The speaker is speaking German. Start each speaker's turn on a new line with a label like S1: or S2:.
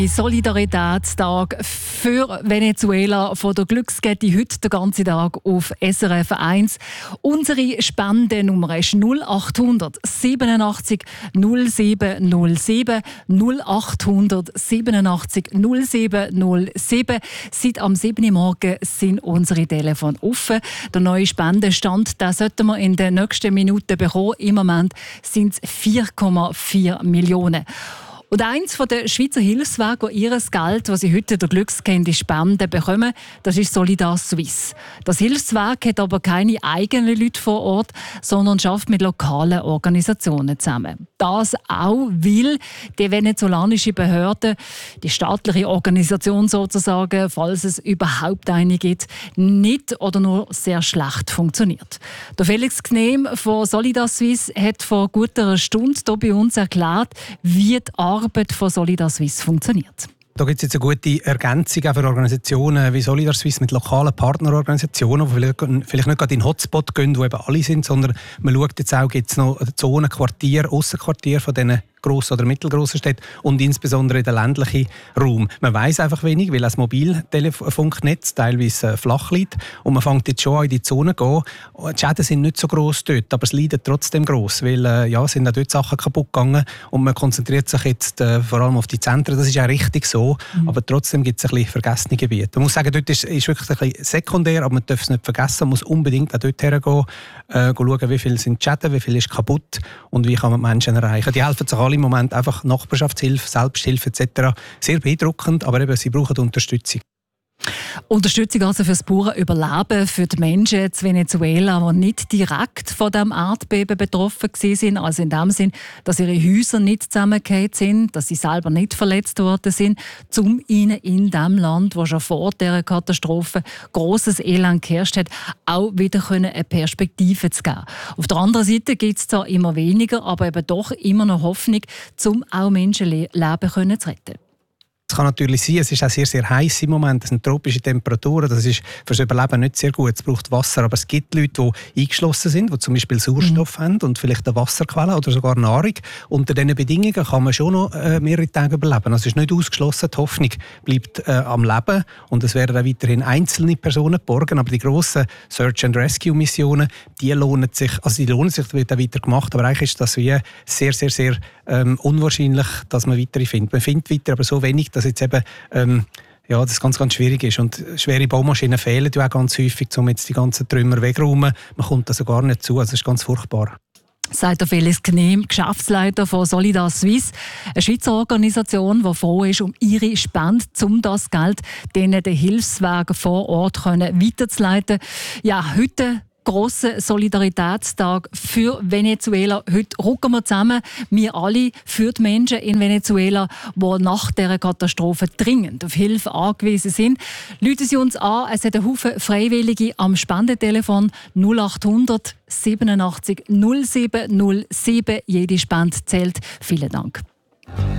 S1: Solidaritätstag für Venezuela von der Glückskette heute den ganzen Tag auf SRF 1. Unsere Spendennummer ist 0800 87 0707 0800 87 0707. Seit am 7. Uhr morgen sind unsere Telefone offen. Der neue Spendenstand, den sollten wir in den nächsten Minuten bekommen. Im Moment sind es 4,4 Millionen. Und eins der Schweizer Hilfswege, die ihr Geld, das sie heute der Glückskette spenden, bekommen, das ist Solidar Suisse. Das Hilfswerk hat aber keine eigenen Leute vor Ort, sondern schafft mit lokalen Organisationen zusammen. Das auch, weil die venezolanische Behörde, die staatliche Organisation sozusagen, falls es überhaupt eine gibt, nicht oder nur sehr schlecht funktioniert. Der Felix Gnehm von Solidar Suisse hat vor gut einer Stunde hier bei uns erklärt, wie die Arbeit von Solidar Suisse funktioniert.
S2: Da gibt es jetzt eine gute Ergänzung auch für Organisationen wie Solidar Suisse mit lokalen Partnerorganisationen, die vielleicht nicht gerade in den Hotspot gehen, wo eben alle sind, sondern man schaut jetzt auch, gibt es noch Zonen, Quartier, Aussenquartier von diesen grossen oder mittelgrossen Städten und insbesondere den ländlichen Raum. Man weiss einfach wenig, weil das Mobiltelefunknetz teilweise flach liegt und man fängt jetzt schon an in die Zone zu gehen. Die Schäden sind nicht so gross dort, aber es leidet trotzdem gross, weil sind auch dort Sachen kaputt gegangen und man konzentriert sich jetzt vor allem auf die Zentren. Das ist auch richtig so, aber trotzdem gibt es ein bisschen vergessene Gebiete. Man muss sagen, dort ist wirklich ein bisschen sekundär, aber man darf es nicht vergessen, man muss unbedingt auch dort hergehen, schauen, wie viel sind die Schäden, wie viel ist kaputt und wie kann man die Menschen erreichen. Die helfen sich alle im Moment einfach Nachbarschaftshilfe, Selbsthilfe etc. Sehr beeindruckend, aber eben, sie brauchen Unterstützung.
S1: Unterstützung also für das pure Überleben für die Menschen in Venezuela, die nicht direkt von dem Erdbeben betroffen waren. Also in dem Sinn, dass ihre Häuser nicht zusammengefallen sind, dass sie selber nicht verletzt worden sind, um ihnen in dem Land, wo schon vor dieser Katastrophe grosses Elend geherrscht hat, auch wieder eine Perspektive zu geben. Auf der anderen Seite gibt es zwar immer weniger, aber eben doch immer noch Hoffnung, um auch Menschenleben zu retten.
S2: Es kann natürlich sein, es ist auch sehr, sehr heiß im Moment, es sind tropische Temperaturen, das ist für das Überleben nicht sehr gut, es braucht Wasser, aber es gibt Leute, die eingeschlossen sind, die zum Beispiel Sauerstoff haben und vielleicht eine Wasserquelle oder sogar Nahrung. Unter diesen Bedingungen kann man schon noch mehrere Tage überleben. Also es ist nicht ausgeschlossen, die Hoffnung bleibt am Leben und es werden auch weiterhin einzelne Personen geborgen, aber die grossen Search-and-Rescue-Missionen, die lohnen sich, das wird auch weiter gemacht, aber eigentlich ist das wie sehr, sehr, sehr unwahrscheinlich, dass man weitere findet. Man findet weiter, aber so wenig, dass jetzt eben das ganz, ganz schwierig ist. Und schwere Baumaschinen fehlen ja auch ganz häufig, um jetzt die ganzen Trümmer wegräumen. Man kommt also gar nicht zu, also das ist ganz furchtbar.
S1: Sagt der Felix Gnehm, Geschäftsleiter von Solidar Suisse, eine Schweizer Organisation, die froh ist um ihre Spende, um das Geld denen den Hilfswegen vor Ort weiterzuleiten. Ja, heute grossen Solidaritätstag für Venezuela. Heute rücken wir zusammen, wir alle, für die Menschen in Venezuela, die nach dieser Katastrophe dringend auf Hilfe angewiesen sind. Rufen Sie uns an, es hat einen Haufen Freiwillige am Spendentelefon 0800 87 0707. Jede Spende zählt. Vielen Dank.